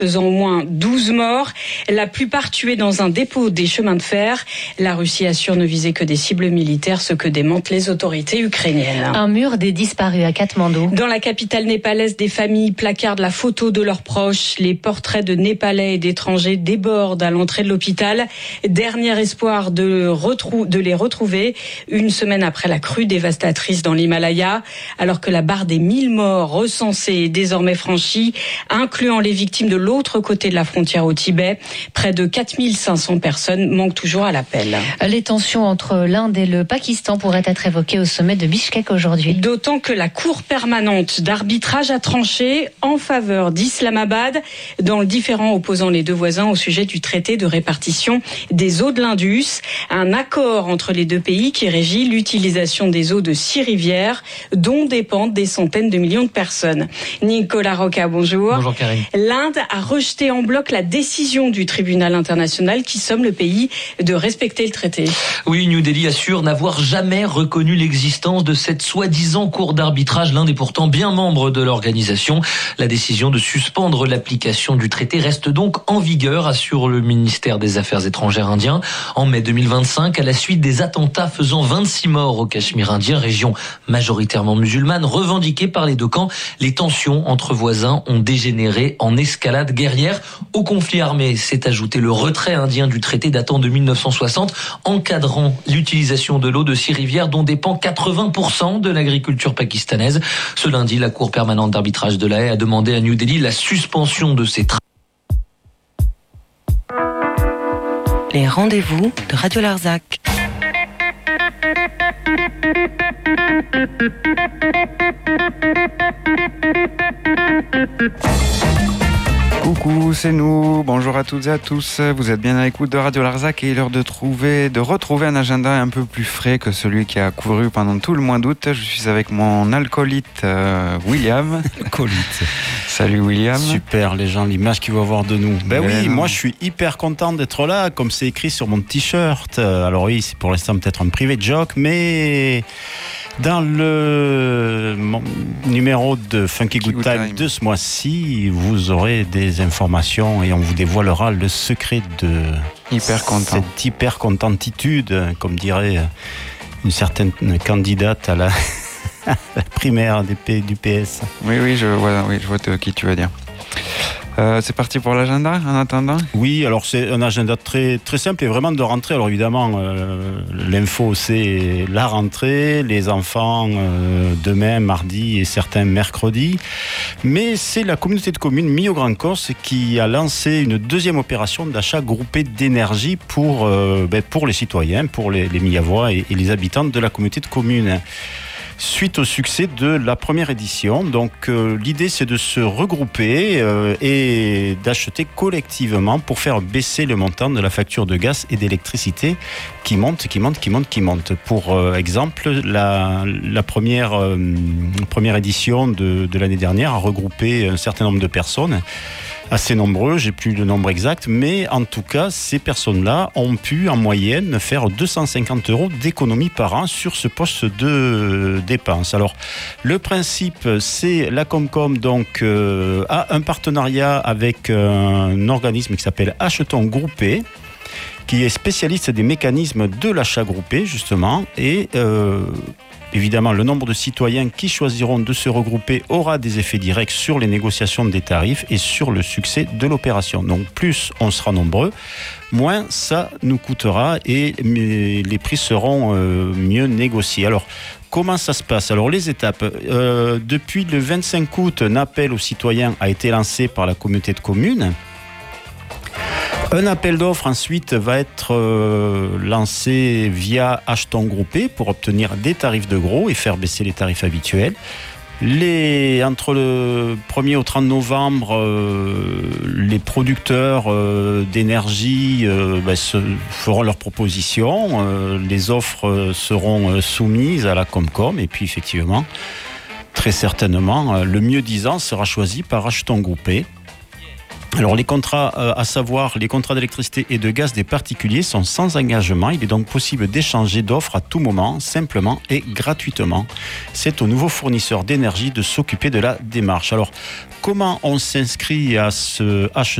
faisant au moins 12 morts, la plupart tués dans un dépôt des chemins de fer. La Russie assure ne viser que des cibles militaires, ce que démentent les autorités ukrainiennes. Un mur des disparus à Katmandou. Dans la capitale népalaise, des familles placardent la photo de leurs proches. Les portraits de Népalais et d'étrangers débordent à l'entrée de l'hôpital. Dernier espoir de les retrouver une semaine après la crue dévastatrice dans l'Himalaya. Alors que la barre des 1000 morts recensés est désormais franchie, incluant les victimes de l'autre côté de la frontière au Tibet, près de 4500 personnes manquent toujours à l'appel. Les tensions entre l'Inde et le Pakistan pourraient être évoquées au sommet de Bichkek aujourd'hui. D'autant que la Cour permanente d'arbitrage a tranché en faveur d'Islamabad dans le différend opposant les deux voisins au sujet du traité de répartition des eaux de l'Indus. Un accord entre les deux pays qui régit l'utilisation des eaux de 6 rivières dont dépendent des centaines de millions de personnes. Nicolas Roca, bonjour. Bonjour Karine. L'Inde a rejeté en bloc la décision du tribunal international qui somme le pays de respecter le traité. Oui, New Delhi assure n'avoir jamais reconnu l'existence de cette soi-disant cour d'arbitrage. L'Inde est pourtant bien membre de l'organisation. La décision de suspendre l'application du traité reste donc en vigueur, assure le ministère des Affaires étrangères indien. En mai 2025, à la suite des attentats faisant 26 morts au Cachemire indien, région majoritairement musulmane, revendiquée par les deux camps, les tensions entre voisins ont dégénéré en escalade guerrière. Au conflit armé s'est ajouté le retrait indien du traité datant de 1960, encadrant l'utilisation de l'eau de 6 rivières dont dépend 80% de l'agriculture pakistanaise. Ce lundi, la Cour permanente d'arbitrage de La Haye a demandé à New Delhi la suspension de ces traités. Les rendez-vous de Radio Larzac. Coucou, c'est nous. Bonjour à toutes et à tous. Vous êtes bien à l'écoute de Radio Larzac et il est l'heure de retrouver un agenda un peu plus frais que celui qui a couru pendant tout le mois d'août. Je suis avec mon alcoolite William. Alcoolite. Salut William. Super, les gens, l'image qu'ils vont avoir de nous. Ben oui, non. Moi je suis hyper content d'être là, comme c'est écrit sur mon t-shirt. Alors oui, c'est pour l'instant peut-être un privé joke, mais dans le numéro de Funky Good Time de ce mois-ci, vous aurez des informations et on vous dévoilera le secret de cette hyper contentitude, comme dirait une certaine candidate à la primaire du PS. Oui, je vois de qui tu vas dire. C'est parti pour l'agenda en attendant ? Oui, alors c'est un agenda très, très simple et vraiment de rentrée. Alors évidemment, l'info c'est la rentrée, les enfants demain, mardi et certains mercredi. Mais c'est la communauté de communes Millau-Grand-Corse qui a lancé une deuxième opération d'achat groupé d'énergie pour les citoyens, pour les Millavois et les habitants de la communauté de communes. Suite au succès de la première édition, donc l'idée c'est de se regrouper et d'acheter collectivement pour faire baisser le montant de la facture de gaz et d'électricité qui monte. Pour exemple, la première édition de l'année dernière a regroupé un certain nombre de personnes, assez nombreux, j'ai plus le nombre exact, mais en tout cas, ces personnes-là ont pu en moyenne faire 250 € d'économie par an sur ce poste de dépense. Alors, le principe, c'est la Comcom donc a un partenariat avec un organisme qui s'appelle Achetons Groupé, qui est spécialiste des mécanismes de l'achat groupé, justement, et évidemment, le nombre de citoyens qui choisiront de se regrouper aura des effets directs sur les négociations des tarifs et sur le succès de l'opération. Donc, plus on sera nombreux, moins ça nous coûtera et les prix seront mieux négociés. Alors, comment ça se passe ? Alors, les étapes. Depuis le 25 août, un appel aux citoyens a été lancé par la communauté de communes. Un appel d'offres ensuite va être lancé via Achetons Groupé pour obtenir des tarifs de gros et faire baisser les tarifs habituels. Entre le 1er au 30 novembre, les producteurs d'énergie feront leurs propositions. Les offres seront soumises à la Comcom et puis effectivement, très certainement, le mieux disant sera choisi par Achetons Groupé. Alors les contrats, à savoir les contrats d'électricité et de gaz des particuliers sont sans engagement. Il est donc possible d'échanger d'offres à tout moment, simplement et gratuitement. C'est au nouveau fournisseur d'énergie de s'occuper de la démarche. Alors comment on s'inscrit à ce